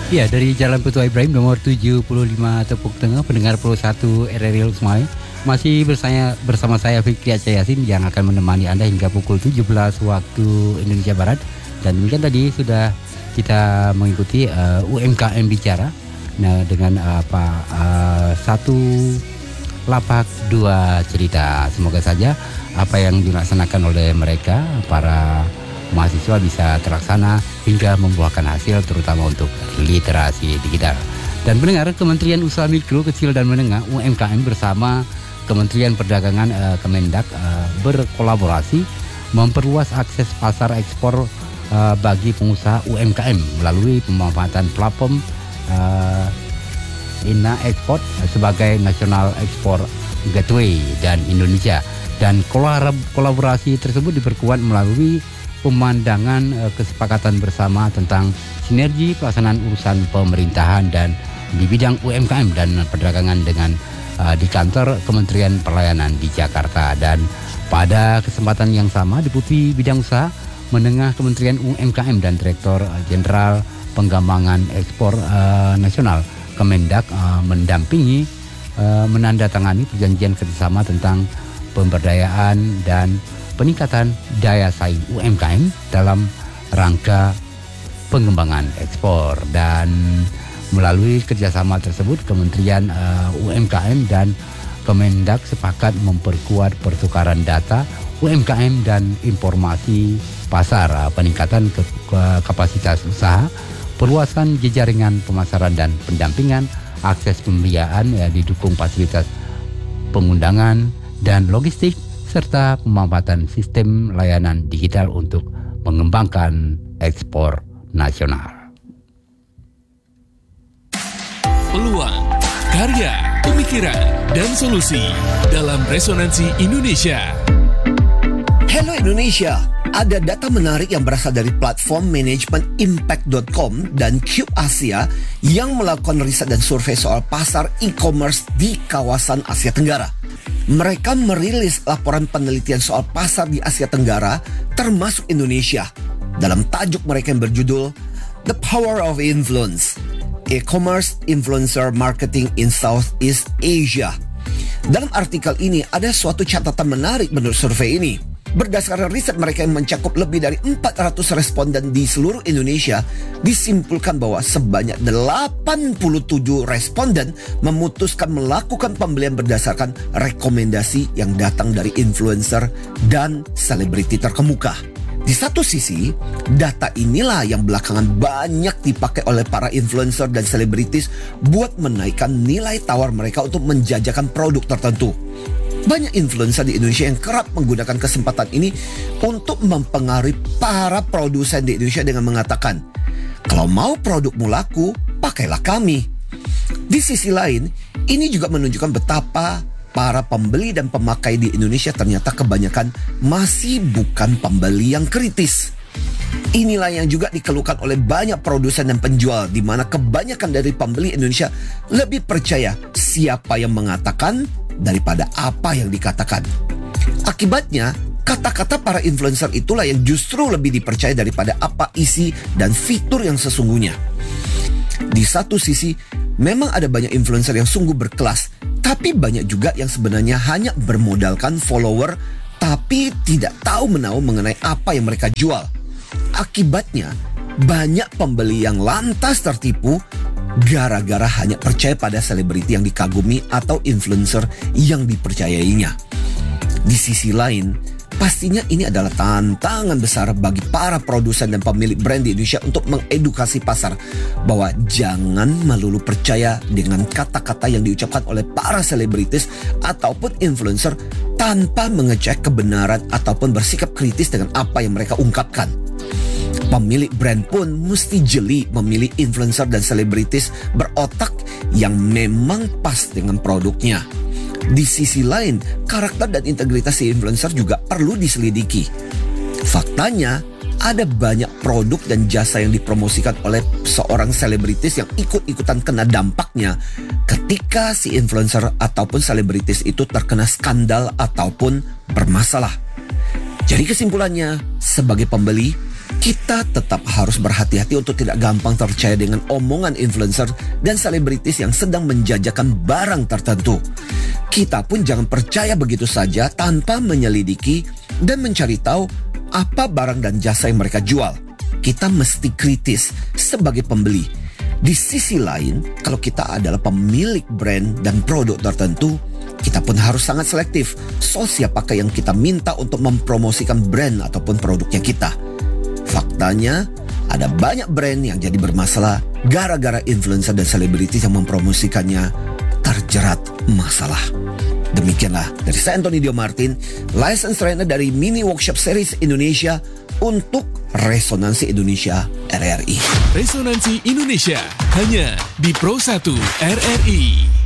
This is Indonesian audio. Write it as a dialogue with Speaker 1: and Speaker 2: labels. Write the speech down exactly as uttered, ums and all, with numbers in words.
Speaker 1: Ya, dari Jalan Petua Ibrahim nomor tujuh puluh lima Tepuk Tengah, pendengar Pro satu R R I Lusmai. Masih bersama, bersama saya Fikri Aceh Yasin yang akan menemani Anda hingga pukul tujuh belas waktu Indonesia Barat. Dan demikian tadi sudah kita mengikuti uh, U M K M Bicara. Nah, dengan uh, apa uh, satu lapak dua cerita. Semoga saja apa yang dilaksanakan oleh mereka, para mahasiswa, bisa terlaksana hingga membuahkan hasil, terutama untuk literasi digital. Dan pendengar, Kementerian Usaha Mikro, Kecil dan Menengah U M K M bersama Kementerian Perdagangan uh, Kemendak uh, berkolaborasi memperluas akses pasar ekspor uh, bagi pengusaha U M K M melalui pemanfaatan platform uh, Ina Export uh, sebagai National Export Gateway dan Indonesia. Dan kolaborasi tersebut diperkuat melalui pemandangan uh, kesepakatan bersama tentang sinergi pelaksanaan urusan pemerintahan dan di bidang U M K M dan perdagangan dengan uh, di kantor Kementerian Perlayanan di Jakarta. Dan pada kesempatan yang sama, Deputi Bidang Usaha Menengah Kementerian U M K M dan Direktur Jenderal Pengembangan Ekspor uh, Nasional Kemendak uh, mendampingi uh, menandatangani perjanjian kerjasama tentang pemberdayaan dan peningkatan daya saing U M K M dalam rangka pengembangan ekspor. Dan melalui kerjasama tersebut, Kementerian uh, U M K M dan Kemendak sepakat memperkuat pertukaran data U M K M dan informasi pasar, uh, peningkatan ke, ke kapasitas usaha, perluasan jejaringan pemasaran dan pendampingan akses pembiayaan, ya, didukung fasilitas pengundangan dan logistik serta pemanfaatan sistem layanan digital untuk mengembangkan ekspor nasional.
Speaker 2: Peluang, karya, pemikiran, dan solusi dalam Resonansi Indonesia.
Speaker 3: Hello Indonesia, ada data menarik yang berasal dari platform manajemen impact dot com dan Cube Asia yang melakukan riset dan survei soal pasar e-commerce di kawasan Asia Tenggara. Mereka merilis laporan penelitian soal pasar di Asia Tenggara, termasuk Indonesia, dalam tajuk mereka yang berjudul The Power of Influence, E-commerce Influencer Marketing in Southeast Asia. Dalam artikel ini ada suatu catatan menarik menurut survei ini. Berdasarkan riset mereka yang mencakup lebih dari empat ratus responden di seluruh Indonesia, disimpulkan bahwa sebanyak delapan puluh tujuh responden memutuskan melakukan pembelian berdasarkan rekomendasi yang datang dari influencer dan selebriti terkemuka. Di satu sisi, data inilah yang belakangan banyak dipakai oleh para influencer dan selebritis buat menaikkan nilai tawar mereka untuk menjajakan produk tertentu. Banyak influencer di Indonesia yang kerap menggunakan kesempatan ini untuk mempengaruhi para produsen di Indonesia dengan mengatakan, kalau mau produkmu laku, pakailah kami. Di sisi lain, ini juga menunjukkan betapa para pembeli dan pemakai di Indonesia ternyata kebanyakan masih bukan pembeli yang kritis. Inilah yang juga dikeluhkan oleh banyak produsen dan penjual, di mana kebanyakan dari pembeli Indonesia lebih percaya siapa yang mengatakan daripada apa yang dikatakan. Akibatnya, kata-kata para influencer itulah yang justru lebih dipercaya daripada apa isi dan fitur yang sesungguhnya. Di satu sisi, memang ada banyak influencer yang sungguh berkelas, tapi banyak juga yang sebenarnya hanya bermodalkan follower, tapi tidak tahu menahu mengenai apa yang mereka jual. Akibatnya, banyak pembeli yang lantas tertipu gara-gara hanya percaya pada selebriti yang dikagumi atau influencer yang dipercayainya. Di sisi lain, pastinya ini adalah tantangan besar bagi para produsen dan pemilik brand di Indonesia untuk mengedukasi pasar bahwa jangan melulu percaya dengan kata-kata yang diucapkan oleh para selebritis ataupun influencer tanpa mengecek kebenaran ataupun bersikap kritis dengan apa yang mereka ungkapkan. Pemilik brand pun mesti jeli memilih influencer dan selebritis berotak yang memang pas dengan produknya. Di sisi lain, karakter dan integritas si influencer juga perlu diselidiki. Faktanya, ada banyak produk dan jasa yang dipromosikan oleh seorang selebritis yang ikut-ikutan kena dampaknya ketika si influencer ataupun selebritis itu terkena skandal ataupun bermasalah. Jadi kesimpulannya, sebagai pembeli, kita tetap harus berhati-hati untuk tidak gampang percaya dengan omongan influencer dan selebritis yang sedang menjajakan barang tertentu. Kita pun jangan percaya begitu saja tanpa menyelidiki dan mencari tahu apa barang dan jasa yang mereka jual. Kita mesti kritis sebagai pembeli. Di sisi lain, kalau kita adalah pemilik brand dan produk tertentu, kita pun harus sangat selektif soal siapakah yang kita minta untuk mempromosikan brand ataupun produknya kita. Faktanya, ada banyak brand yang jadi bermasalah gara-gara influencer dan selebritis yang mempromosikannya terjerat masalah. Demikianlah dari saya Anthony Dio Martin, License Trainer dari Mini Workshop Series Indonesia untuk Resonansi Indonesia R R I.
Speaker 2: Resonansi Indonesia hanya di Pro satu R R I.